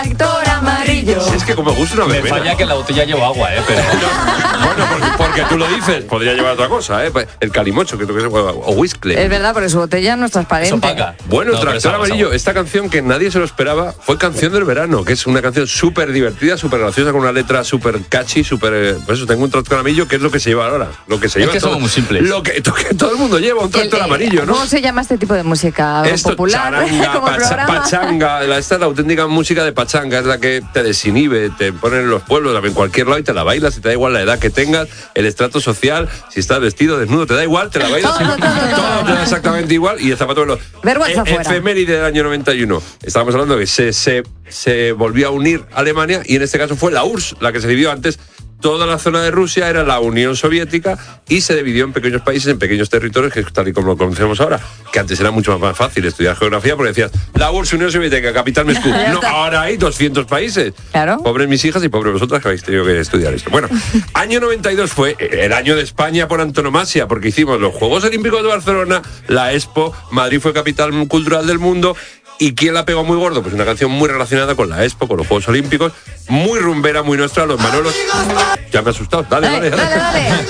Tractor amarillo. Si es que como me gusta una Me verbena. falla que la botella lleva agua, pero... Bueno, porque tú lo dices, podría llevar otra cosa, el calimocho, que creo que es, o whisky. Es verdad, porque su botella no es transparente. Eso paga. Bueno, No, pero Tractor esa- Amarillo, esta canción que nadie se lo esperaba, fue Canción del Verano, que es una canción súper divertida, súper graciosa, con una letra súper catchy, súper... Pues eso, tengo un Tractor Amarillo, que es lo que se lleva ahora. Lo que se Es lleva que somos muy simples. Lo que todo el mundo lleva, un Tractor Amarillo, ¿no? ¿Cómo se llama este tipo de música? Esto, ¿Popular? charanga, Como programa. pachanga, esta es la auténtica música de pachanga, es la que te desinhibe, te ponen en los pueblos, en cualquier lado y te la bailas, y te da igual la edad que tengas, el estrato social, si estás vestido, desnudo, te da igual, te la bailas, Todo te da exactamente igual, y el zapato de los... Vergüenza fuera. Efeméride del año 91, estábamos hablando de que se volvió a unir Alemania, y en este caso fue la URSS, la que se dividió antes. Toda la zona de Rusia era la Unión Soviética y se dividió en pequeños países, en pequeños territorios, que es tal y como lo conocemos ahora, que antes era mucho más fácil estudiar geografía porque decías, la URSS, Unión Soviética, capital Moscú. No, ahora hay 200 países. Claro. Pobres mis hijas y pobres vosotras que habéis tenido que estudiar esto. Bueno, año 92 fue el año de España por antonomasia, porque hicimos los Juegos Olímpicos de Barcelona, la Expo, Madrid fue capital cultural del mundo. ¿Y quién la pegó muy gordo? Pues una canción muy relacionada con la Expo, con los Juegos Olímpicos, muy rumbera, muy nuestra, los Manolos. Ya me he asustado. Dale. Dale.